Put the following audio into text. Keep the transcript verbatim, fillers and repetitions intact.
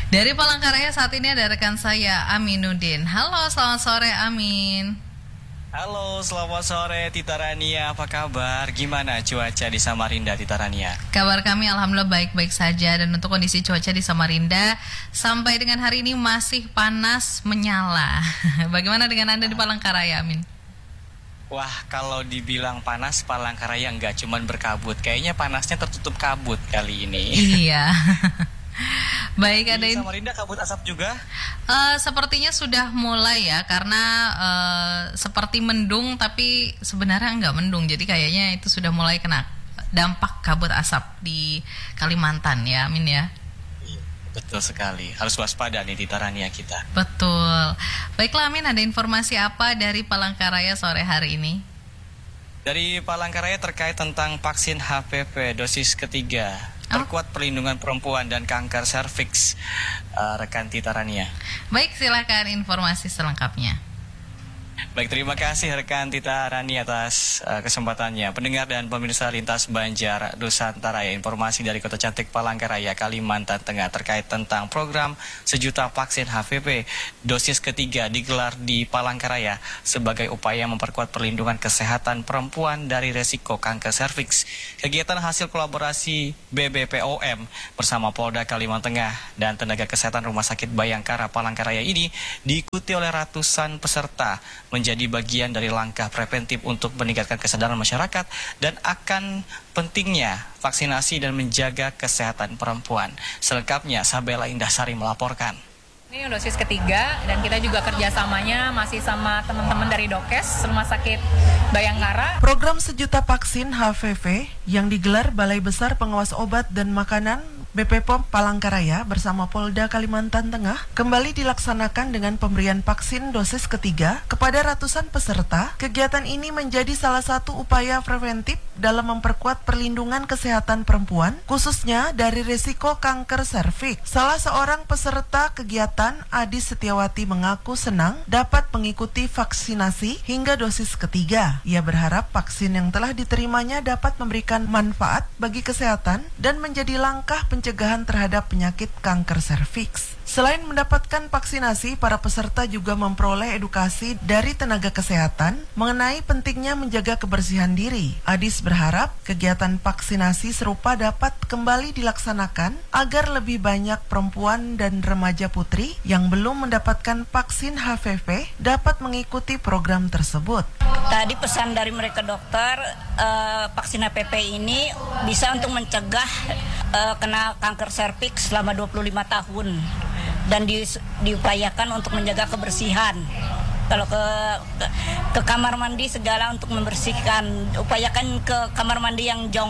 Dari Palangkaraya saat ini ada rekan saya Aminuddin. Halo, selamat sore Amin. Halo, selamat sore Tita Rania, apa kabar? Gimana cuaca di Samarinda, Tita Rania? Kabar kami alhamdulillah baik-baik saja. Dan untuk kondisi cuaca di Samarinda sampai dengan hari ini masih panas menyala. Bagaimana dengan Anda di Palangkaraya, Amin? Wah, kalau dibilang panas, Palangkaraya nggak cuman berkabut. Kayaknya panasnya tertutup kabut kali ini. Iya. Baik, ada di in- Samarinda kabut asap juga? Uh, sepertinya sudah mulai ya, karena uh, seperti mendung tapi sebenarnya nggak mendung. Jadi kayaknya itu sudah mulai kena dampak kabut asap di Kalimantan ya, Amin ya. Iya, betul sekali. Harus waspada nih Tita Rania kita. Betul. Baiklah Amin, ada informasi apa dari Palangkaraya sore hari ini? Dari Palangkaraya terkait tentang vaksin H P V dosis ketiga. Perkuat perlindungan perempuan dan kanker serviks, uh, rekan Tita Rania. Baik, silakan informasi selengkapnya. Baik, terima kasih rekan Tita Rani atas uh, kesempatannya. Pendengar dan pemirsa Lintas Banjar Nusantara, ya, informasi dari Kota Cantik Palangkaraya, Kalimantan Tengah terkait tentang program sejuta vaksin H P V dosis ketiga digelar di Palangkaraya sebagai upaya memperkuat perlindungan kesehatan perempuan dari resiko kanker serviks. Kegiatan hasil kolaborasi B B P O M bersama Polda Kalimantan Tengah dan tenaga kesehatan Rumah Sakit Bayangkara Palangkaraya ini diikuti oleh ratusan peserta menjadi bagian dari langkah preventif untuk meningkatkan kesadaran masyarakat dan akan pentingnya vaksinasi dan menjaga kesehatan perempuan. Selengkapnya Sabela Indahsari melaporkan. Ini dosis ketiga dan kita juga kerjasamanya masih sama teman-teman dari Dokes Rumah Sakit Bayangkara. Program sejuta vaksin H P V yang digelar Balai Besar Pengawas Obat dan Makanan B P P O M Palangkaraya bersama Polda Kalimantan Tengah kembali dilaksanakan dengan pemberian vaksin dosis ketiga kepada ratusan peserta. Kegiatan ini menjadi salah satu upaya preventif dalam memperkuat perlindungan kesehatan perempuan, khususnya dari risiko kanker serviks. Salah seorang peserta kegiatan, Adis Setiawati, mengaku senang dapat mengikuti vaksinasi hingga dosis ketiga. Ia berharap vaksin yang telah diterimanya dapat memberikan manfaat bagi kesehatan dan menjadi langkah pencegahan terhadap penyakit kanker serviks. Selain mendapatkan vaksinasi, para peserta juga memperoleh edukasi dari tenaga kesehatan mengenai pentingnya menjaga kebersihan diri. Adis berharap kegiatan vaksinasi serupa dapat kembali dilaksanakan agar lebih banyak perempuan dan remaja putri yang belum mendapatkan vaksin H P V dapat mengikuti program tersebut. Tadi pesan dari mereka dokter, eh, vaksin H P V ini bisa untuk mencegah eh, kena kanker serviks selama dua puluh lima tahun dan di, diupayakan untuk menjaga kebersihan. Kalau ke, ke ke kamar mandi segala untuk membersihkan, upayakan ke kamar mandi yang jauh